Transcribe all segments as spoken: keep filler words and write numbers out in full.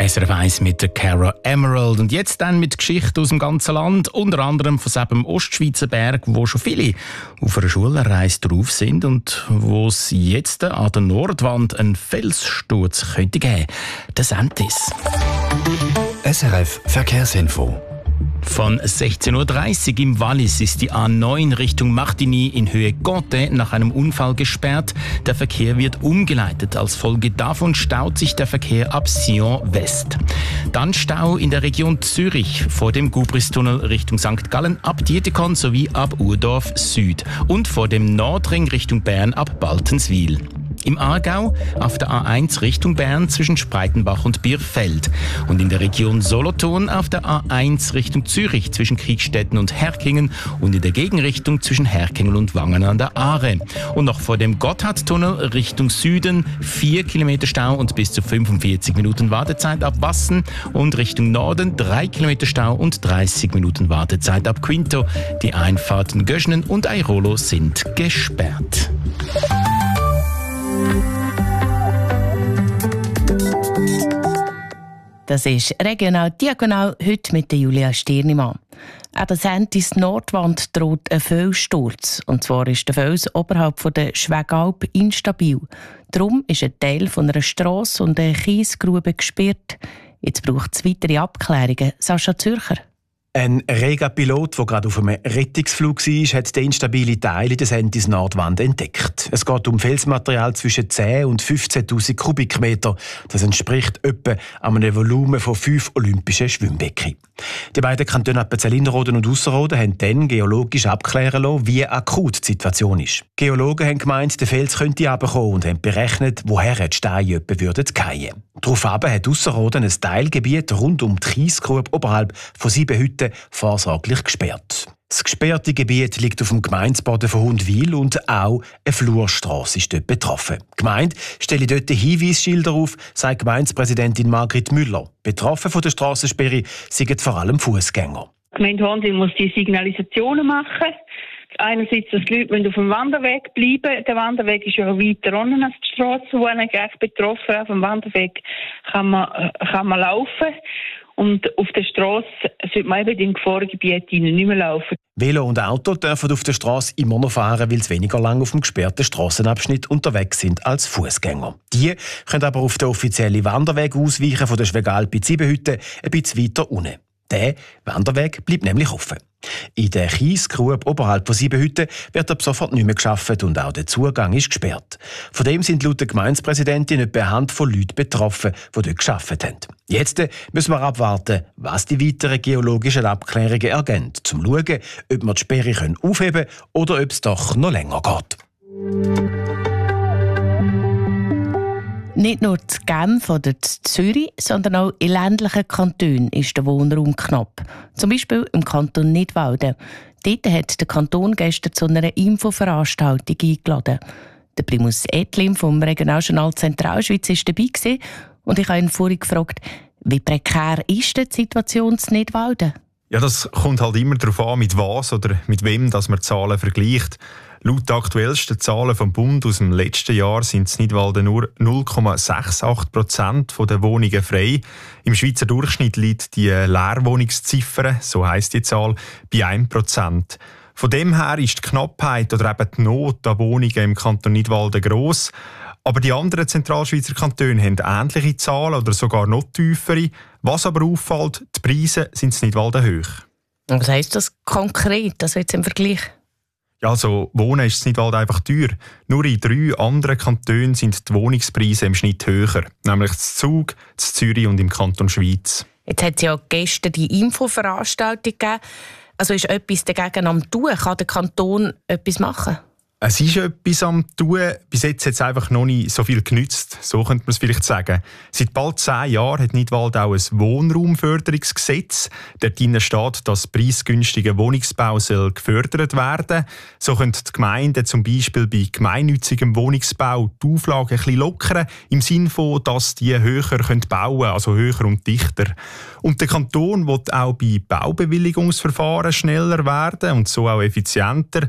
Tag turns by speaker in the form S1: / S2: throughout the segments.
S1: S R F eins mit der Cara Emerald. Und jetzt dann mit Geschichten aus dem ganzen Land, unter anderem von diesem Ostschweizer Berg, wo schon viele auf einer Schulreise drauf sind und wo es jetzt an der Nordwand einen Felssturz könnte geben. Der Sentis.
S2: S R F Verkehrsinfo.
S1: Von sechzehn Uhr dreißig im Wallis ist die A neun Richtung Martigny in Höhe Gotte nach einem Unfall gesperrt. Der Verkehr wird umgeleitet. Als Folge davon staut sich der Verkehr ab Sion West. Dann Stau in der Region Zürich vor dem Gubristunnel Richtung Sankt Gallen ab Dietikon sowie ab Urdorf Süd und vor dem Nordring Richtung Bern ab Baltenswil. Im Aargau auf der A eins Richtung Bern zwischen Spreitenbach und Bierfeld. Und in der Region Solothurn auf der A eins Richtung Zürich zwischen Kriegstetten und Herkingen und in der Gegenrichtung zwischen Herkingen und Wangen an der Aare. Und noch vor dem Gotthardtunnel Richtung Süden vier Kilometer Stau und bis zu fünfundvierzig Minuten Wartezeit ab Wassen. Und Richtung Norden drei Kilometer Stau und dreißig Minuten Wartezeit ab Quinto. Die Einfahrten Göschnen und Airolo sind gesperrt.
S3: Das ist «Regional Diagonal», heute mit der Julia Stirnimann. An der Sentis Nordwand droht ein Felssturz. Und zwar ist der Fels oberhalb von der Schwegalp instabil. Darum ist ein Teil von einer Strasse und einer Kiesgrube gesperrt. Jetzt braucht es weitere Abklärungen. Sascha Zürcher.
S4: Ein Rega-Pilot, der gerade auf einem Rettungsflug war, hat den instabilen Teil in der Sentis Nordwand entdeckt. Es geht um Felsmaterial zwischen zehn und fünfzehntausend Kubikmeter. Das entspricht etwa einem Volumen von fünf olympischen Schwimmbecken. Die beiden Kantone Appenzell-Innerrhoden und Ausserrhoden haben dann geologisch abklären lassen, wie akut die Situation ist. Geologen haben gemeint, der Fels könnte herunterkommen und haben berechnet, woher die Steine etwa fallen würden. Daraufhin hat Ausserrhoden ein Teilgebiet rund um die Kiesgrube oberhalb von sieben Hütten vorsorglich gesperrt. Das gesperrte Gebiet liegt auf dem Gemeindeboden von Hundwil und auch eine Flurstrasse ist dort betroffen. Die Gemeinde stelle dort Hinweisschilder auf, sagt Gemeindepräsidentin Margrit Müller. Betroffen von der Strassensperre sind vor allem Fußgänger.
S5: Die Gemeinde Hundwil muss die Signalisationen machen. Einerseits, dass die Leute auf dem Wanderweg bleiben. Der Wanderweg ist ja weiter unten als die Strasse, wo man gleich betroffen ist. Auf dem Wanderweg kann man, kann man laufen. Und auf der Strasse sollte man eben im Gefahrengebiet nicht mehr laufen.
S4: Velo und Auto dürfen auf der Strasse immer noch fahren, weil sie weniger lang auf dem gesperrten Strassenabschnitt unterwegs sind als Fußgänger. Die können aber auf den offiziellen Wanderweg ausweichen von der Schwegalp in Siebenhütte ein bisschen weiter unten. Der Wanderweg bleibt nämlich offen. In der Kiesgrube oberhalb von Siebenhütte wird ab sofort nicht mehr gearbeitet und auch der Zugang ist gesperrt. Von dem sind laut der Gemeindepräsidentin etwa eine Handvoll Leute betroffen, die dort gearbeitet haben. Jetzt müssen wir abwarten, was die weiteren geologischen Abklärungen ergeben, um zu schauen, ob wir die Sperre aufheben können oder ob es doch noch länger geht.
S3: Nicht nur zu Genf oder zu Zürich, sondern auch in ländlichen Kantonen ist der Wohnraum knapp. Zum Beispiel im Kanton Nidwalden. Dort hat der Kanton gestern zu einer Infoveranstaltung eingeladen. Der Primus Etlin vom Regionaljournal Zentralschweiz war dabei gewesen und ich habe ihn vorhin gefragt, wie prekär ist denn die Situation in Nidwalden?
S6: Ja, das kommt halt immer darauf an, mit was oder mit wem dass man Zahlen vergleicht. Laut den aktuellsten Zahlen vom Bund aus dem letzten Jahr sind in Nidwalden nur null Komma achtundsechzig Prozent der Wohnungen frei. Im Schweizer Durchschnitt liegt die Leerwohnungsziffer, so heisst die Zahl, bei ein Prozent. Von dem her ist die Knappheit oder eben die Not an Wohnungen im Kanton Nidwalden gross. Aber die anderen Zentralschweizer Kantone haben ähnliche Zahlen oder sogar noch tiefere. Was aber auffällt, die Preise sind in Nidwalden hoch.
S3: Was heisst das konkret, das jetzt im Vergleich?
S6: Ja, also Wohnen ist in Nidwalden einfach teuer. Nur in drei anderen Kantonen sind die Wohnungspreise im Schnitt höher. Nämlich in Zug, in Zürich und im Kanton Schweiz.
S3: Jetzt hat es ja gestern die Infoveranstaltung gegeben. Also ist etwas dagegen am Tun? Kann der Kanton etwas machen?
S6: Es ist etwas am Tun. Bis jetzt hat es einfach noch nicht so viel genützt. So könnte man es vielleicht sagen. Seit bald zehn Jahren hat Nidwalden auch ein Wohnraumförderungsgesetz. Dort steht, dass preisgünstiger Wohnungsbau soll gefördert werden. So können die Gemeinden zum Beispiel bei gemeinnützigem Wohnungsbau die Auflagen ein bisschen lockern, im Sinne von, dass die höher bauen können, also höher und dichter. Und der Kanton will auch bei Baubewilligungsverfahren schneller werden und so auch effizienter.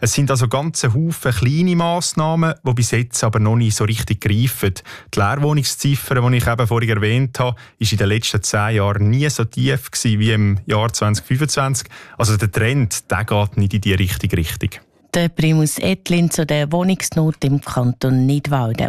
S6: Es sind also ganze Haufen kleine Massnahmen, die bis jetzt aber noch nicht so richtig greifen. Die Leerwohnungsziffer, die ich eben vorhin erwähnt habe, ist in den letzten zehn Jahren nie so tief gewesen wie im Jahr zwanzig fünfundzwanzig. Also der Trend, der geht nicht in die richtige Richtung.
S3: Der Primus Ettlin zu der Wohnungsnot im Kanton Nidwalden.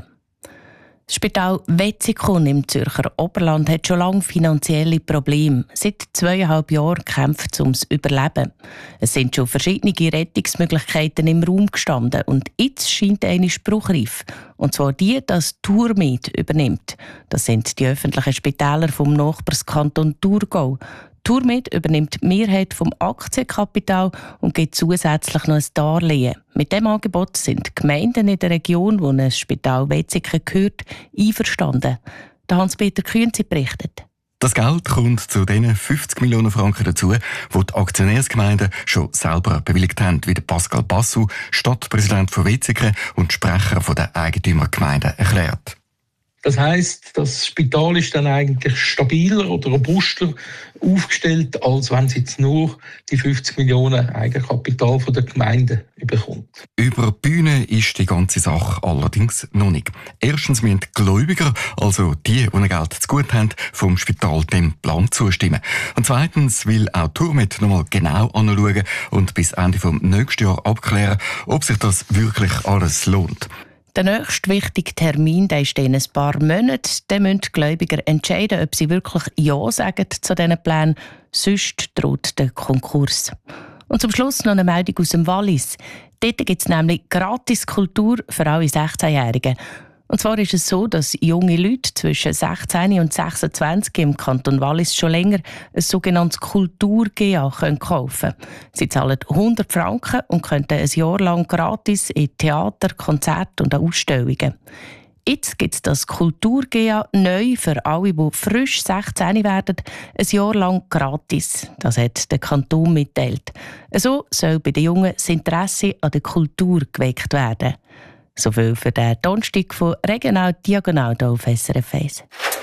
S3: Das Spital Wetzikon im Zürcher Oberland hat schon lange finanzielle Probleme. Seit zweieinhalb Jahren kämpft es ums Überleben. Es sind schon verschiedene Rettungsmöglichkeiten im Raum gestanden und jetzt scheint eine spruchreif. Und zwar die, dass Tourmed übernimmt. Das sind die öffentlichen Spitäler vom Nachbarskanton Thurgau. Tourmed übernimmt die Mehrheit vom Aktienkapital und gibt zusätzlich noch ein Darlehen. Mit diesem Angebot sind Gemeinden in der Region, wo ein Spital Wetzikon gehört, einverstanden. Hans-Peter Künzi berichtet.
S7: Das Geld kommt zu den fünfzig Millionen Franken dazu, die die Aktionärsgemeinden schon selber bewilligt haben, wie Pascal Bassou, Stadtpräsident von Wetzikon und Sprecher der Eigentümergemeinde, erklärt.
S8: Das heisst, das Spital ist dann eigentlich stabiler oder robuster aufgestellt, als wenn es jetzt nur die fünfzig Millionen Eigenkapital von der Gemeinde bekommt.
S7: Über die Bühne ist die ganze Sache allerdings noch nicht. Erstens müssen die Gläubiger, also die, die Geld zu gut haben, vom Spital dem Plan zustimmen. Und zweitens will auch Tourmed noch mal genau anschauen und bis Ende des nächsten Jahres abklären, ob sich das wirklich alles lohnt.
S3: Der nächste wichtige Termin der ist in ein paar Monaten. Dann müssen die Gläubiger entscheiden, ob sie wirklich Ja sagen zu diesen Plänen. Sonst droht der Konkurs. Und zum Schluss noch eine Meldung aus dem Wallis. Dort gibt es nämlich gratis Kultur für alle sechzehnjährigen. Und zwar ist es so, dass junge Leute zwischen sechzehn und sechsundzwanzig im Kanton Wallis schon länger ein sogenanntes Kultur-G A kaufen können. Sie zahlen hundert Franken und können ein Jahr lang gratis in Theater, Konzerte und Ausstellungen. Jetzt gibt es das Kultur-G A neu für alle, die frisch sechzehn werden, ein Jahr lang gratis. Das hat der Kanton mitteilt. So soll bei den Jungen das Interesse an der Kultur geweckt werden. So viel für den Donnerstag von Regional Diagonal hier auf S R F eins.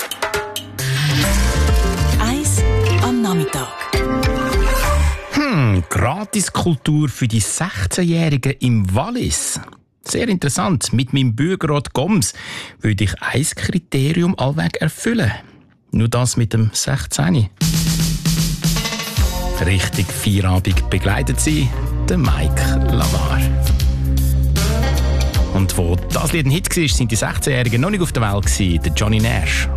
S2: Eins am Nachmittag.
S1: Hm, Gratiskultur für die sechzehnjährigen im Wallis. Sehr interessant. Mit meinem Bürgerrat Goms würde ich ein Kriterium allweg erfüllen. Nur das mit dem sechzehn. Richtig Feierabend begleitet sie der Mike Lavar. Und wo das Lied ein Hit war, sind die sechzehnjährigen noch nicht auf der Welt gewesen, der Johnny Nash.